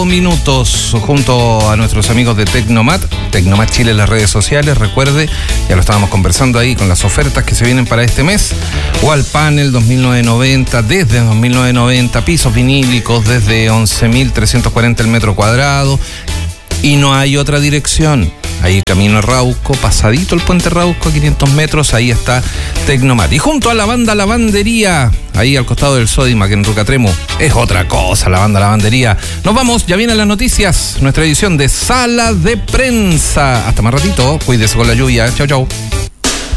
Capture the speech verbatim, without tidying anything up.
minutos, junto a nuestros amigos de Tecnomat, Tecnomat Chile en las redes sociales. Recuerde, ya lo estábamos conversando ahí con las ofertas que se vienen para este mes. Wall Panel dos mil novecientos noventa, desde dos mil novecientos noventa, pisos vinílicos desde once mil trescientos cuarenta el metro cuadrado. Y no hay otra dirección. Ahí camino a Rauco, pasadito el puente Rauco, quinientos metros, ahí está Tecnomat. Y junto a la banda Lavandería, ahí al costado del Sodimac en Rucatremo, es otra cosa la banda Lavandería. Nos vamos, ya vienen las noticias, nuestra edición de Sala de Prensa. Hasta más ratito, cuídese con la lluvia. Chau, chau.